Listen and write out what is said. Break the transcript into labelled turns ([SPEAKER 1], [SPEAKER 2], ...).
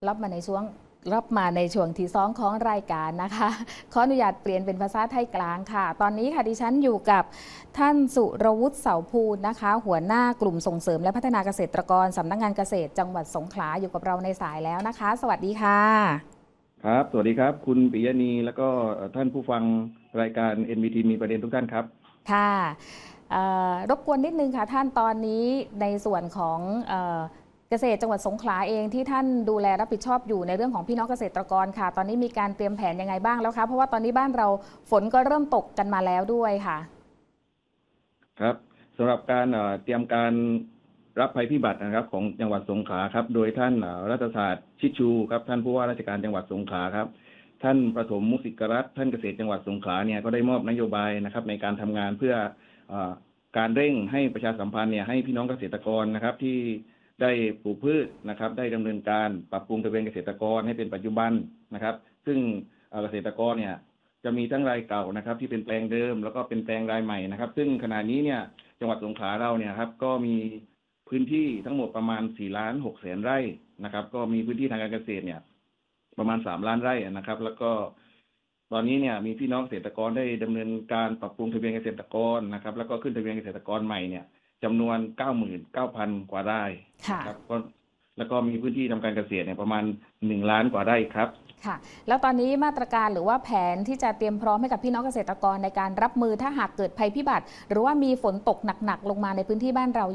[SPEAKER 1] รับมาในช่วงที่สองของรายการนะคะขออนุญาตเปลี่ยนเป็นภาษาไทยกลางค่ะตอนนี้ค่ะดิฉันอยู่กับท่านสุรวุฒิเสาภูลนะคะหัวหน้ากลุ่มส่งเสริมและพัฒนาเกษตรกรสำนักงานเกษตรจังหวัดสงขลาอยู่กับเราในสายแล้วนะคะสวัสดีค่ะ
[SPEAKER 2] ครับสวัสดีครับคุณปิยณีแล้วก็ท่านผู้ฟังรายการ NBT มีประเด็นทุกท่านครับ
[SPEAKER 1] ค่ะรบกวนนิดนึงค่ะท่านตอนนี้ในส่วนของเกษตรจังหวัดสงขลาเองที่ท่านดูแลรับผิดชอบอยู่ในเรื่องของพี่น้องเกษตรกรค่ะตอนนี้มีการเตรียมแผนยังไงบ้างแล้วคะเพราะว่าตอนนี้บ้านเราฝนก็เริ่มตกกันมาแล้วด้วยค่ะ
[SPEAKER 2] ครับสำหรับการเตรียมการรับภัยพิบัตินะครับของจังหวัดสงขลาครับโดยท่านรัฐศาสตร์ชิดชูครับท่านผู้ว่าราชการจังหวัดสงขลาครับท่านประถมมุสิกรัตน์ท่านเกษตรจังหวัดสงขลาเนี่ยก็ได้มอบนโยบายนะครับในการทำงานเพื่อการเร่งให้ประชาสัมพันธ์เนี่ยให้พี่น้องเกษตรกรนะครับที่ได้ปลูกพืชนะครับได้ดำเนินการปรับปรุงทะเบียนเกษตรกรให้เป็นปัจจุบันนะครับซึ่งเกษตรกรเนี่ยจะมีทั้งรายเก่านะครับที่เป็นแปลงเดิมแล้วก็เป็นแปลงรายใหม่นะครับซึ่งขณะนี้เนี่ยจังหวัดสงขลาเราเนี่ยครับก็มีพื้นที่ทั้งหมดประมาณ4,600,000 ไร่นะครับก็มีพื้นที่ทางการเกษตรเนี่ยประมาณ3 ล้านไร่นะครับแล้วก็ตอนนี้เนี่ยมีพี่น้องเกษตรกรได้ดำเนินการปรับปรุงทะเบียนเกษตรกรนะครับแล้วก็ขึ้นทะเบียนเกษตรกรใหม่เนี่ยจำนวน 99,000 กว่าไร่ครับแล้วก็มีพื้นที่ทำการเกษตรเนี่ยประมาณ1 ล้านกว่าไร่ครับ
[SPEAKER 1] ค่ะแล้วตอนนี้มาตรการหรือว่าแผนที่จะเตรียมพร้อมให้กับพี่น้องเกษตรกรในการรับมือถ้าหากเกิดภัยพิบัติหรือว่ามีฝนตกหนักๆลงมาในพื้นที่บ้านเรา